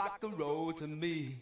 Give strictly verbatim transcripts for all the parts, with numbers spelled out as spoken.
rock and roll to me.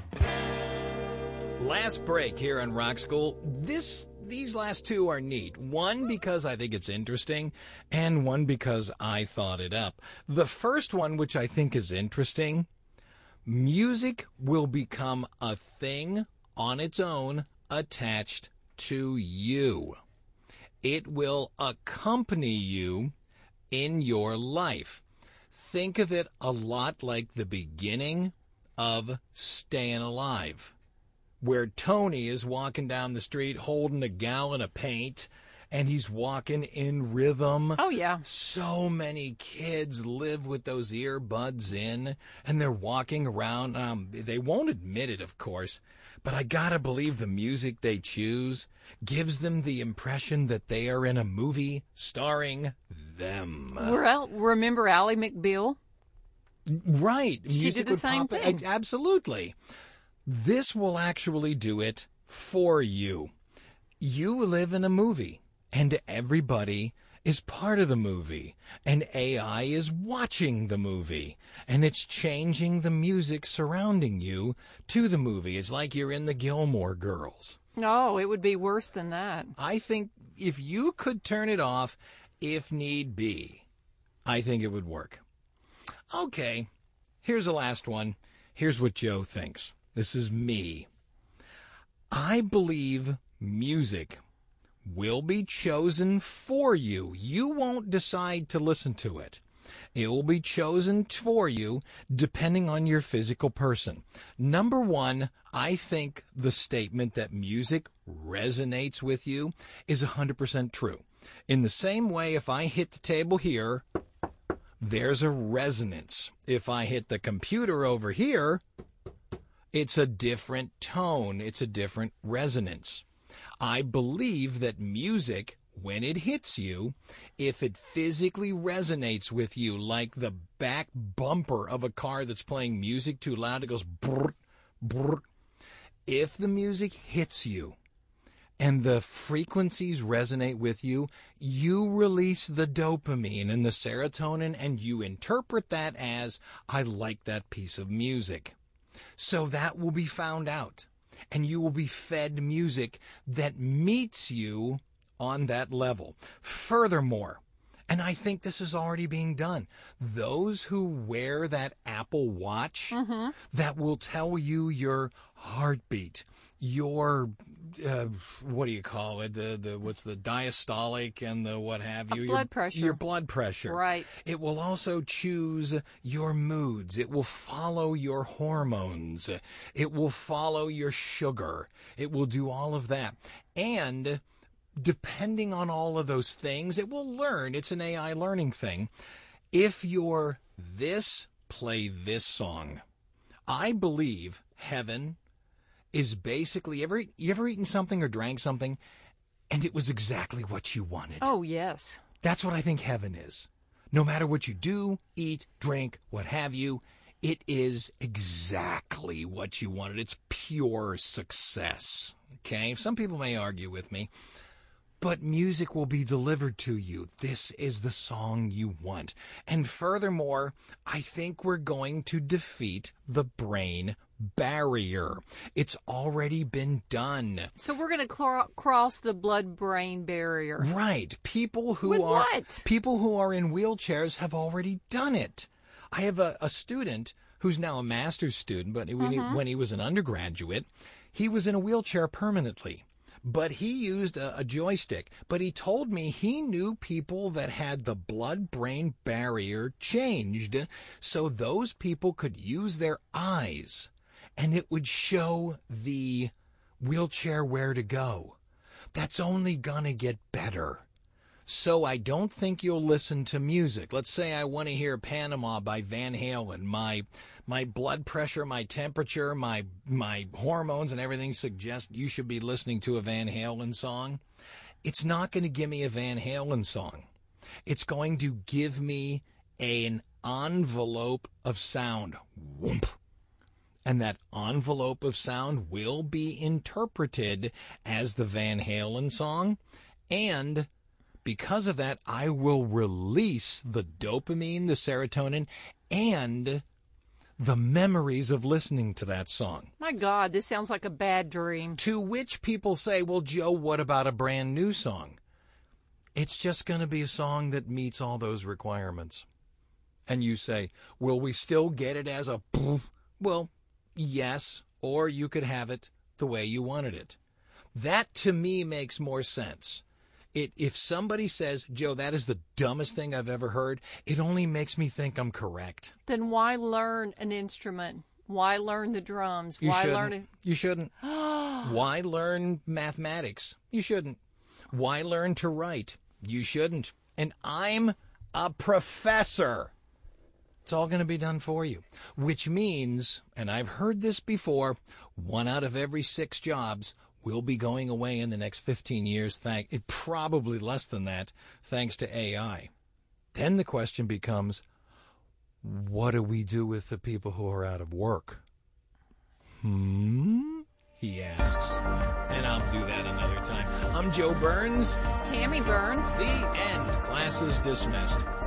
Last break here on Rock School. This, these last two are neat. One because I think it's interesting, and one because I thought it up. The first one, which I think is interesting, music will become a thing on its own attached to you. It will accompany you in your life. Think of it a lot like the beginning of Staying Alive, where Tony is walking down the street holding a gallon of paint, and he's walking in rhythm. Oh, yeah. So many kids live with those earbuds in, and they're walking around. Um, they won't admit it, of course, but I gotta believe the music they choose gives them the impression that they are in a movie starring them. Well, remember Ally McBeal? Right. She Music did the would same pop- thing. Absolutely. This will actually do it for you. You live in a movie, and everybody is part of the movie, and A I is watching the movie, and it's changing the music surrounding you to the movie. It's like you're in the Gilmore Girls. No, it would be worse than that. I think if you could turn it off, if need be, I think it would work. Okay, here's the last one. Here's what Joe thinks. This is me. I believe music will be chosen for you. You won't decide to listen to it. It will be chosen for you depending on your physical person. Number one, I think the statement that music resonates with you is one hundred percent true. In the same way, if I hit the table here, there's a resonance. If I hit the computer over here, it's a different tone. It's a different resonance. I believe that music, when it hits you, if it physically resonates with you like the back bumper of a car that's playing music too loud, it goes brrr, brrr. If the music hits you and the frequencies resonate with you, you release the dopamine and the serotonin, and you interpret that as, I like that piece of music. So that will be found out, and you will be fed music that meets you on that level. Furthermore, and I think this is already being done, those who wear that Apple Watch Mm-hmm. that will tell you your heartbeat, your, uh, what do you call it, the, the what's the diastolic and the what have you? Blood your, pressure. Your blood pressure. Right. It will also choose your moods. It will follow your hormones. It will follow your sugar. It will do all of that. And depending on all of those things, it will learn. It's an A I learning thing. If you're this, play this song. I believe heaven is basically, you ever, you ever eaten something or drank something and it was exactly what you wanted? Oh, yes. That's what I think heaven is. No matter what you do, eat, drink, what have you, it is exactly what you wanted. It's pure success. Okay? Some people may argue with me, but music will be delivered to you. This is the song you want. And furthermore, I think we're going to defeat the brain barrier. It's already been done. So we're going to cl- cross the blood-brain barrier. Right. People who With are what? people who are in wheelchairs have already done it. I have a, a student who's now a master's student, but when, Mm-hmm. he, when he was an undergraduate, he was in a wheelchair permanently. But he used a, a joystick. But he told me he knew people that had the blood-brain barrier changed so those people could use their eyes and it would show the wheelchair where to go. That's only gonna get better. So I don't think you'll listen to music. Let's say I want to hear Panama by Van Halen. My my blood pressure, my temperature, my my hormones and everything suggest you should be listening to a Van Halen song. It's not going to give me a Van Halen song. It's going to give me an envelope of sound. Whoomp. And that envelope of sound will be interpreted as the Van Halen song. And because of that, I will release the dopamine, the serotonin, and the memories of listening to that song. My God, this sounds like a bad dream. To which people say, well, Joe, what about a brand new song? It's just going to be a song that meets all those requirements. And you say, will we still get it as a... Well, yes, or you could have it the way you wanted it. That, to me, makes more sense. It, if somebody says, Joe, that is the dumbest thing I've ever heard, it only makes me think I'm correct. Then why learn an instrument? Why learn the drums? You why shouldn't. learn it? You shouldn't. Why learn mathematics? You shouldn't. Why learn to write? You shouldn't. And I'm a professor. It's all going to be done for you, which means, and I've heard this before, one out of every six jobs will be going away in the next fifteen years. Thank it probably less than that, thanks to A I. Then the question becomes, what do we do with the people who are out of work? Hmm? He asks. And I'll do that another time. I'm Joe Burns. Tammy Burns. The end. Class is dismissed.